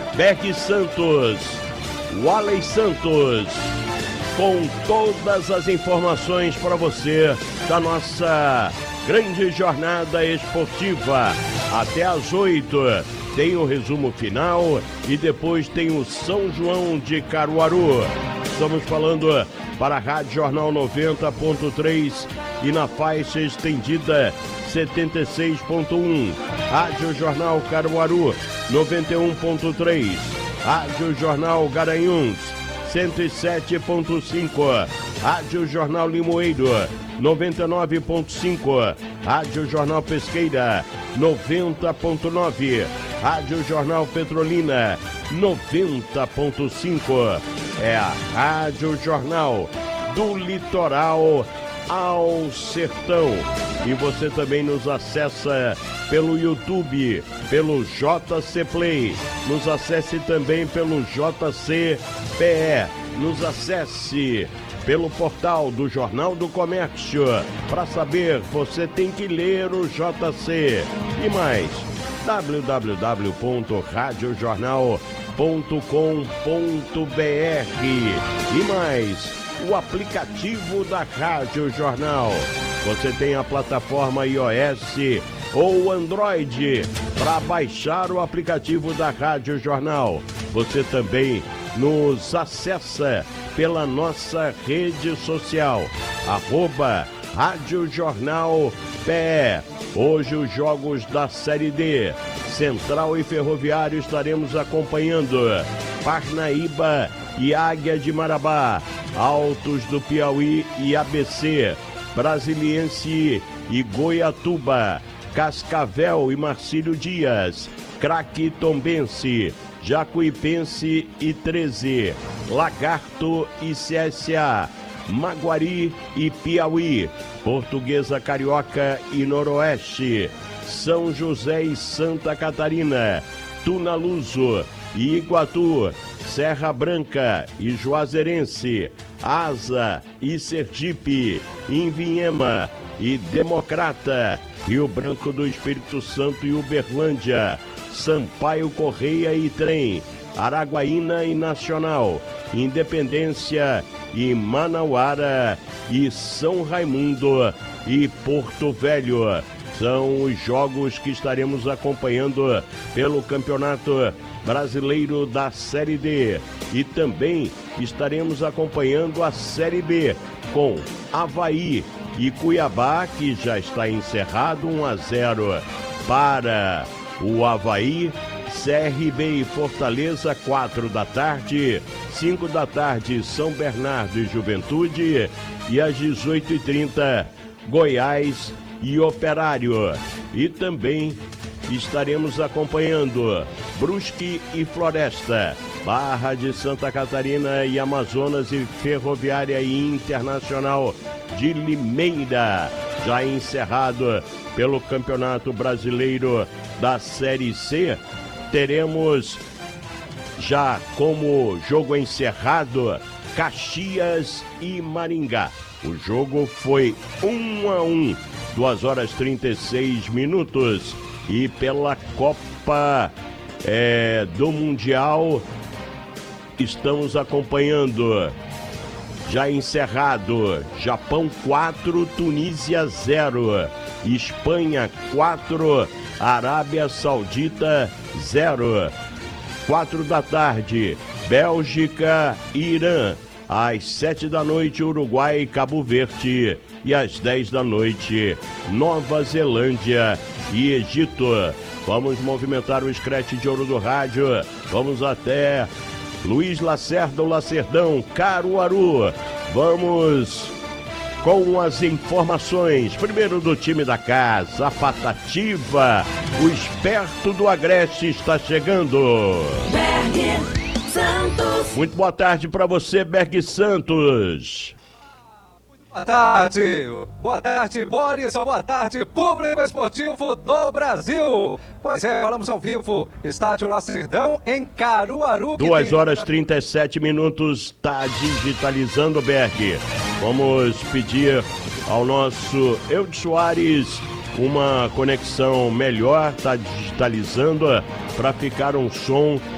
Berg Santos, Walley Santos, com todas as informações para você da nossa grande jornada esportiva. Até às 8 tem o resumo final e depois tem o São João de Caruaru. Estamos falando para a Rádio Jornal 90.3 e na faixa estendida 76.1. Rádio Jornal Caruaru 91.3. Rádio Jornal Garanhuns 107.5. Rádio Jornal Limoeiro 99.5. Rádio Jornal Pesqueira 90.9. Rádio Jornal Petrolina 90.5. É a Rádio Jornal do Litoral ao Sertão. E você também nos acessa pelo YouTube, pelo JC Play. Nos acesse também pelo JC PE. Nos acesse pelo portal do Jornal do Comércio. Para saber, você tem que ler o JC. E mais, www.radiojornal.com.br. E mais, o aplicativo da Rádio Jornal. Você tem a plataforma iOS ou Android para baixar o aplicativo da Rádio Jornal. Você também nos acessa pela nossa rede social, @Rádio Jornal PE. Hoje os jogos da Série D. Central e Ferroviário estaremos acompanhando. Parnaíba e Águia de Marabá. Altos do Piauí e ABC. Brasiliense e Goiatuba. Cascavel e Marcílio Dias. Craque Tombense. Jacuipense e 13. Lagarto e CSA. Maguari e Piauí. Portuguesa Carioca e Noroeste. São José e Santa Catarina. Tunaluso e Iguatu. Serra Branca e Juazeirense. Asa e Sergipe. Inviema e Democrata. Rio Branco do Espírito Santo e Uberlândia. Sampaio Correia e Trem. Araguaína e Nacional. Independência e Manauara e São Raimundo e Porto Velho. São os jogos que estaremos acompanhando pelo Campeonato Brasileiro da Série D. E também estaremos acompanhando a Série B com Avaí e Cuiabá, que já está encerrado 1-0 para o Avaí. CRB e Fortaleza, 4 da tarde, 5 da tarde, São Bernardo e Juventude, e às 18h30, Goiás e Operário. E também estaremos acompanhando Brusque e Floresta, Barra de Santa Catarina e Amazonas e Ferroviária e Internacional de Limeira, já encerrado pelo Campeonato Brasileiro da Série C. Teremos já como jogo encerrado Caxias e Maringá. O jogo foi 1-1, 2h36. E pela Copa do Mundial estamos acompanhando, já encerrado, Japão 4, Tunísia 0, Espanha 4, Arábia Saudita 0. 4 da tarde, Bélgica e Irã. Às 7 da noite, Uruguai e Cabo Verde. E às 10 da noite, Nova Zelândia e Egito. Vamos movimentar o escrete de ouro do rádio. Vamos até Luiz Lacerda, o Lacerdão, Caruaru. Vamos com as informações, primeiro do time da casa, a Patativa, o esperto do Agreste está chegando. Berg Santos. Muito boa tarde para você, Berg Santos. Boa tarde, Boris, boa tarde, público esportivo do Brasil. Pois é, falamos ao vivo, Estádio Lacerdão em Caruaru. 2h37, está digitalizando, Berg. Vamos pedir ao nosso Eudes Soares uma conexão melhor, está digitalizando para ficar um som